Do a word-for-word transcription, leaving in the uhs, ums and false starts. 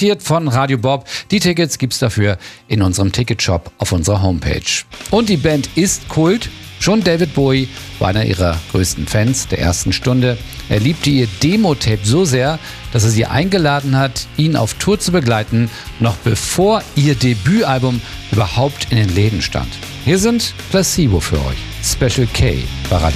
Präsentiert von Radio Bob. Die Tickets gibt's dafür in unserem Ticketshop auf unserer Homepage. Und die Band ist Kult. Schon David Bowie war einer ihrer größten Fans der ersten Stunde. Er liebte ihr Demo-Tape so sehr, dass er sie eingeladen hat, ihn auf Tour zu begleiten, noch bevor ihr Debütalbum überhaupt in den Läden stand. Hier sind Placebo für euch. Special K bei Radio